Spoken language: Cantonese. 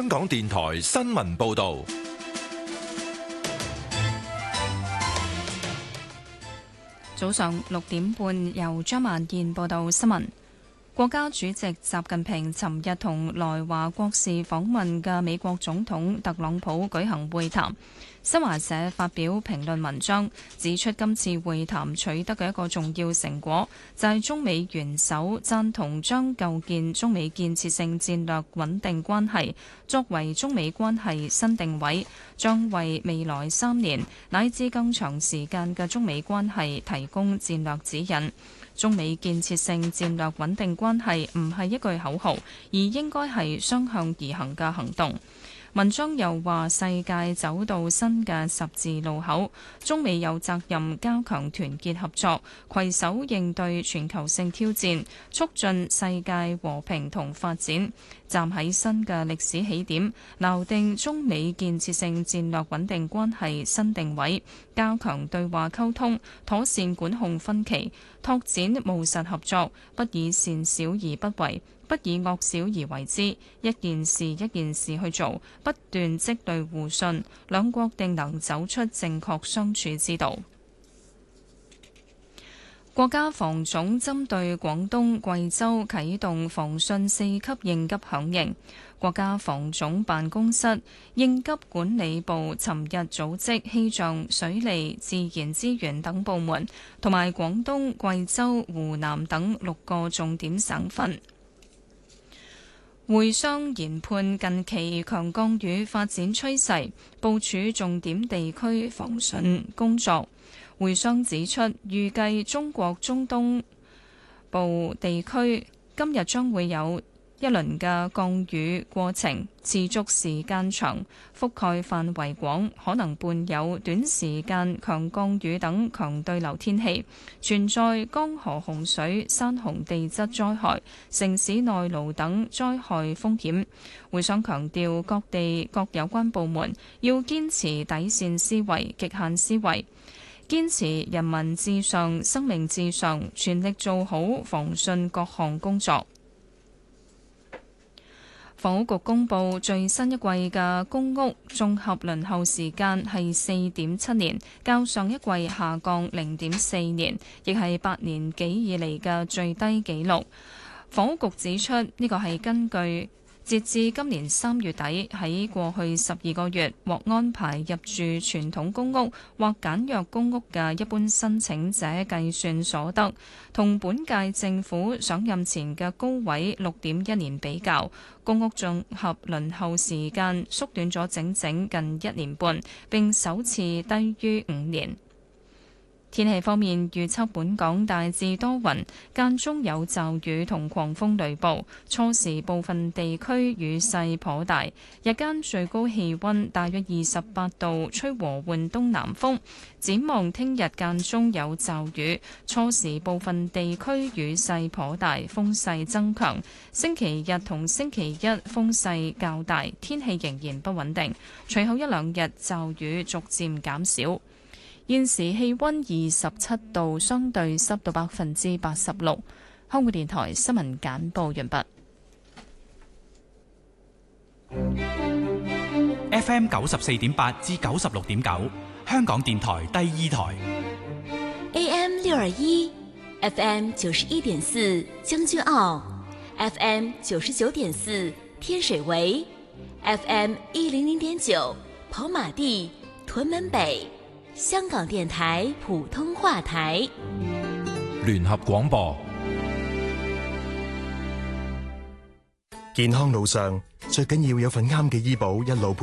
香港電台新聞報道。 早上6點半，由張曼燕報道新聞。國家主席習近平尋日同來華國事訪問嘅美國總統特朗普舉行會談。新華社發表評論文章，指出今次會談取得嘅一個重要成果，就係中美元首贊同將構建中美建設性戰略穩定關係作為中美關係新定位，將為未來3年乃至更長時間嘅中美關係提供戰略指引。中美建設性戰略穩定關係唔係一句口號，而應該係雙向而行嘅行動。文章又話，世界走到新嘅十字路口，中美有責任加強團結合作，攜手應對全球性挑戰，促進世界和平同發展。站喺新嘅歷史起點，錨定中美建設性戰略穩定關係新定位，加強對話溝通，妥善管控分歧，拓展務實合作，不以善小而不為，不以惡小而為之，一件事一件事去做，不斷積累互信，兩國定能走出正確相處之道。國家防總針對廣東、貴州啟動防汛4級應急響應。國家防總辦公室、應急管理部尋日組織氣象、水利、自然資源等部門，同埋廣東、貴州、湖南等6個重點省份，會商研判近期強降雨發展趨勢，部署重點地區防汛工作。會商指出，預計中國中東部地區今日將會有一輪嘅降雨過程，持續時間長，覆蓋範圍廣，可能伴有短時間強降雨等強對流天氣，存在江河洪水、山洪地質災害、城市內澇等災害風險。會商強調，各地各有關部門要堅持底線思維、極限思維，堅持人民至上、生命至上，全力做好防汛各項工作。房屋局公布最新一季嘅公屋綜合輪候時間係4.7年，較上一季下降0.4年，亦係8年幾以嚟嘅最低紀錄。房屋局指出，呢個係根據截至今年3月底喺過去12個月獲安排入住傳統公屋或簡約公屋嘅一般申請者計算所得，同本屆政府上任前嘅高位6.1年比較，公屋綜合輪候時間縮短咗整整近1年半，並首次低於5年。天氣方面，預測本港大致多雲，間中有驟雨同狂風雷暴，初時部分地區雨勢頗大，日間最高氣溫大約28度，吹和緩東南風。展望聽日間中有驟雨，初時部分地區雨勢頗大，風勢增強。星期日同星期一風勢較大，天氣仍然不穩定，隨後一兩日驟雨逐漸減少。現時氣溫27度，相對濕度86%。香港電台新聞簡報完畢。 FM 94.8至96.9，香港電台第2台。 AM 621 FM 91.4，將軍澳 FM 99.4，天水圍 FM 100.9，跑馬地、屯門北。香港電台普通話台， 聯合廣播。 健康路上最緊要有份啱嘅醫保一路陪